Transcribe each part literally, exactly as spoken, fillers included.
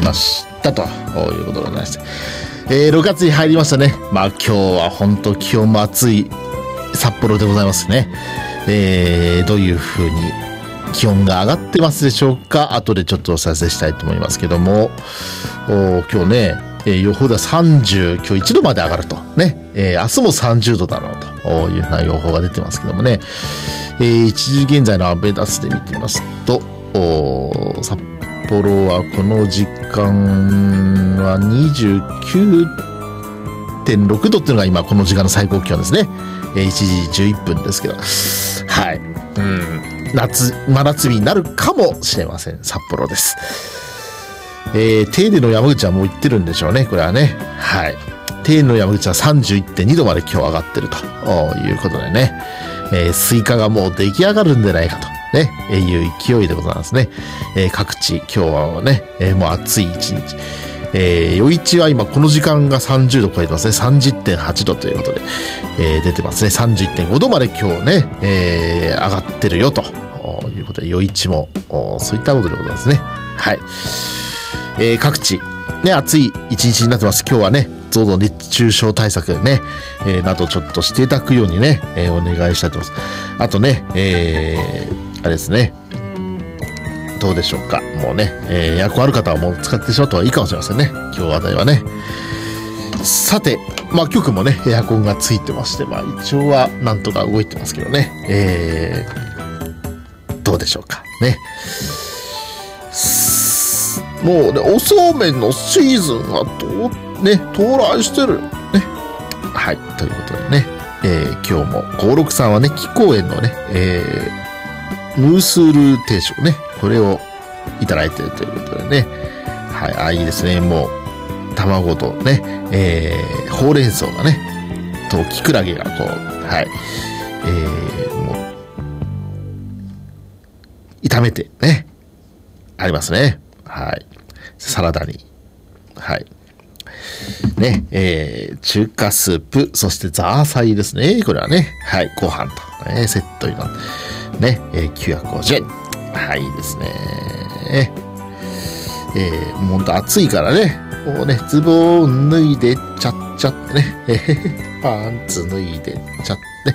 ましたということでございまして、えー、ろくがつに入りましたね。まあ今日は本当気温も暑い札幌でございますね。えー、どういう風に気温が上がってますでしょうか。後でちょっとお知らせしたいと思いますけども、お今日ね、えー、予報ではさんじゅう、今日いちどまで上がるとね、えー、明日もさんじゅうどだろうというような予報が出てますけどもね、えー、いちじ現在のアベダスで見てみますと、お札幌はこの時間は にじゅうきゅうてんろくどっていうのが今この時間の最高気温ですね。えー、いちじじゅういっぷんですけど、はい、うん、夏真夏日になるかもしれません。札幌です。えー、定年の山口はもう行ってるんでしょうね、これはね。はい。定年の山口は さんじゅういってんにどまで今日上がってるということでね、えー、スイカがもう出来上がるんじゃないかとね、えー、いう勢いでございますね。えー、各地今日はね、えー、もう暑い一日。えー、余市は今この時間がさんじゅうど超えてますね。さんじゅってんはちどということで、えー、出てますね。さんじゅういってんごどまで今日ね、えー、上がってるよということで、余市もそういったことでございますね。はい。えー、各地ね、暑い一日になってます。今日はね、どうぞ熱中症対策ね、えー、などちょっとしていただくようにね、えー、お願いしたいと思います。あとね、えー、あれですね、どうでしょうか。もうね、えー、エアコンある方はもう使ってしまった方がいいかもしれませんね。今日話題はね。さて、まあ今日もね、エアコンがついてまして、まあ一応はなんとか動いてますけどね。えー、どうでしょうか。ね。もうね、おそうめんのシーズンがと、ね、到来してる。ね。はい。ということでね、えー、今日もごろくさんはね、木公園のね、えー、ムースール定食ね、これをいただいているということでね。はい。あ、いいですね。もう、卵とね、えー、ほうれん草がね、と、きくらげがこう、はい。えー、もう、炒めてね、ありますね。はい。サラダに。はい。ね、えー、中華スープ、そしてザーサイですね。これはね。はい。ご飯と、ね、セットになって、ね、えー、きゅうひゃくごじゅうえん。はい、いいですね。えー、もうほんと暑いからね。もうね、ズボン脱いでちゃっちゃってね。えー、パンツ脱いでちゃ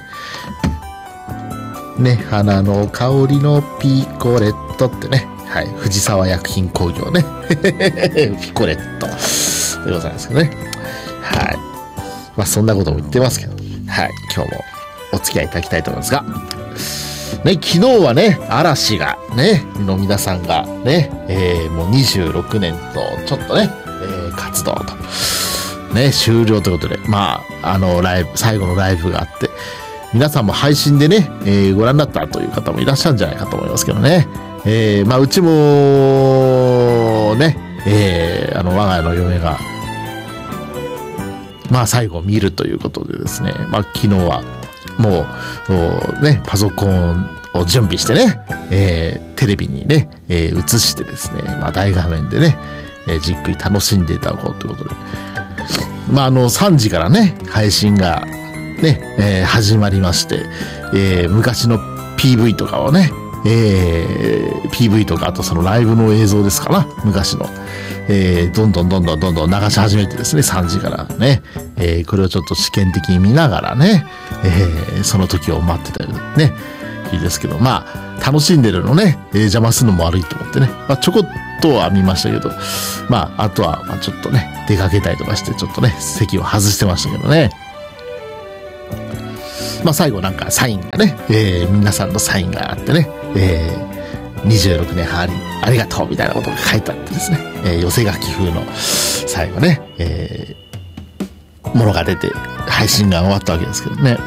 ってね。ね、花の香りのピコレットってね。はい。藤沢薬品工業ね。ピコレット。でございますけどね。はい。まあ、そんなことも言ってますけど。はい。今日もお付き合いいただきたいと思いますが。ね、昨日はね、嵐がね、の皆さんがね、えー、もうにじゅうろくねんとちょっとね、えー、活動と。ね、終了ということで。まあ、あの、ライブ、最後のライブがあって、皆さんも配信でね、えー、ご覧になったという方もいらっしゃるんじゃないかと思いますけどね。えー、まあ、うちも、ね、えー、あの、我が家の嫁が、まあ、最後見るということでですね、まあ、昨日は、もう、ね、パソコンを準備してね、えー、テレビにね、えー、映してですね、まあ、大画面でね、えー、じっくり楽しんでいただこうということで、まあ、あの、さんじからね、配信が、ね、えー、始まりまして、えー、昔の ピーブイ とかをね、えー、ピーブイ とか、あとそのライブの映像ですかな、昔の。えー、どんどんどんどんどんどん流し始めてですね、さんじからね、えー、これをちょっと試験的に見ながらね、えー、その時を待ってたよね、いいですけど、まあ、楽しんでるのね、えー、邪魔するのも悪いと思ってね、まあ、ちょこっとは見ましたけど、まあ、あとは、まあ、ちょっとね、出かけたりとかして、ちょっとね、席を外してましたけどね。まあ、最後なんかサインがね、えー、皆さんのサインがあってね、えー、にじゅうろくねんはんありがとうみたいなことが書いてあってですね、えー、寄せ書き風の最後ね、えー、ものが出て配信が終わったわけですけどね。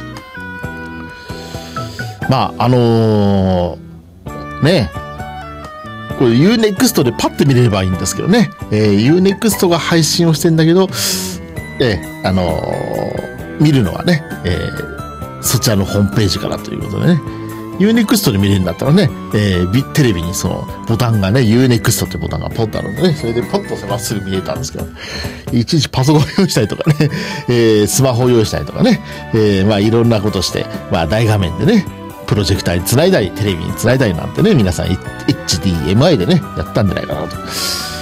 まあ、あのー、ね、これ ユーネクスト でパッて見れればいいんですけどね、えー、ユーネクスト が配信をしてんだけど、えー、あのー、見るのはね、えーそちらのホームページからということでね。ユーネクスト で見れるんだったらね、えー、テレビにそのボタンがね、ユーネクスト ってボタンがポッとあるんでね、それでポッと押せばすぐ見れたんですけど、いちいちパソコン用意したりとかね、えー、スマホ用意したりとかね、えー、まあいろんなことして、まあ大画面でね、プロジェクターにつないだり、テレビにつないだりなんてね、皆さん エイチディーエムアイ でね、やったんじゃないかなと